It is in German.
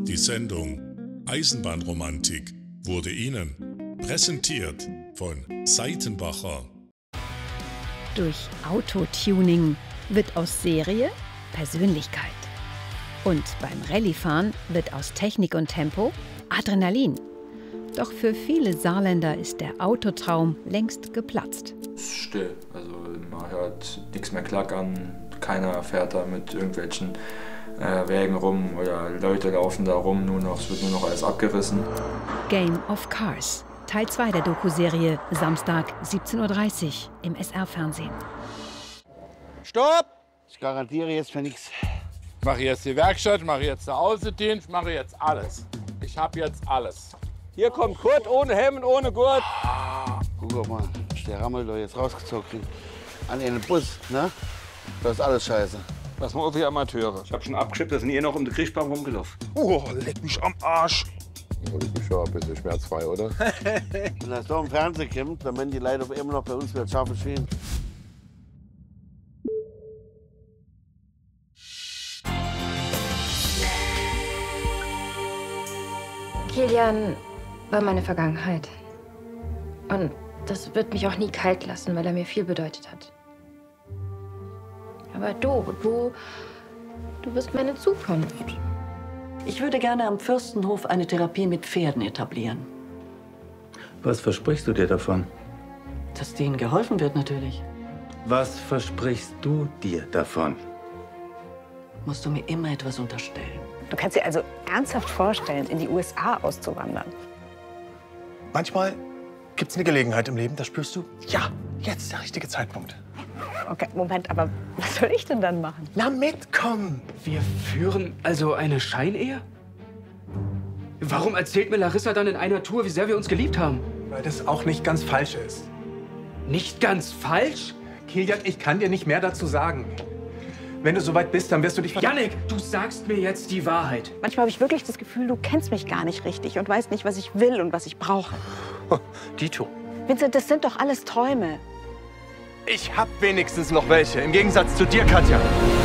Die Sendung Eisenbahnromantik wurde Ihnen präsentiert von Seitenbacher. Durch Autotuning wird aus Serie Persönlichkeit. Und beim Rallyefahren wird aus Technik und Tempo Adrenalin. Doch für viele Saarländer ist der Autotraum längst geplatzt. Es ist still, also man hört nichts mehr klackern, keiner fährt da mit irgendwelchen Wägen rum oder Leute laufen da rum, es wird nur noch alles abgerissen. Game of Cars, Teil 2 der Doku-Serie, Samstag 17:30 Uhr im SR-Fernsehen. Stopp! Ich garantiere jetzt für nichts. Ich mache jetzt die Werkstatt, mache jetzt den Außendienst, mache jetzt alles. Ich habe jetzt alles. Hier kommt Kurt ohne Hemd, ohne Gurt. Guck mal, ist der Rammel da jetzt rausgezogen an den Bus, ne? Das ist alles scheiße. Was mal auf, ihr Amateure. Ich hab schon abgeschippt, da sind ihr noch um den Kriegsspann rumgelaufen. Oh, leck mich am Arsch. Das ist schon ein bisschen schmerzfrei, oder? Wenn das so im Fernsehen kommt, dann werden die Leute immer noch bei uns wieder scharfe Schienen. Kilian war meine Vergangenheit. Und das wird mich auch nie kalt lassen, weil er mir viel bedeutet hat. Aber du bist meine Zukunft. Ich würde gerne am Fürstenhof eine Therapie mit Pferden etablieren. Was versprichst du dir davon? Dass denen geholfen wird natürlich. Was versprichst du dir davon? Musst du mir immer etwas unterstellen. Du kannst dir also ernsthaft vorstellen, in die USA auszuwandern? Manchmal gibt es eine Gelegenheit im Leben, da spürst du, ja, jetzt der richtige Zeitpunkt. Okay, Moment, aber was soll ich denn dann machen? Na, mitkommen! Wir führen also eine Scheinehe? Warum erzählt mir Larissa dann in einer Tour, wie sehr wir uns geliebt haben? Weil das auch nicht ganz falsch ist. Nicht ganz falsch? Kilian, ich kann dir nicht mehr dazu sagen. Wenn du soweit bist, dann wirst du dich... Jannik, du sagst mir jetzt die Wahrheit. Manchmal habe ich wirklich das Gefühl, du kennst mich gar nicht richtig und weißt nicht, was ich will und was ich brauche. Dito. Vincent, das sind doch alles Träume. Ich hab wenigstens noch welche, im Gegensatz zu dir, Katja.